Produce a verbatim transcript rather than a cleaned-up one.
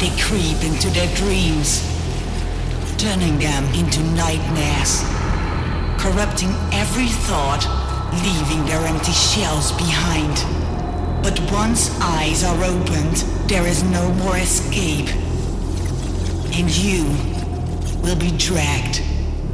they creep into their dreams, turning them into nightmares, corrupting every thought, leaving their empty shells behind. But once eyes are opened, there is no more escape, and you will be dragged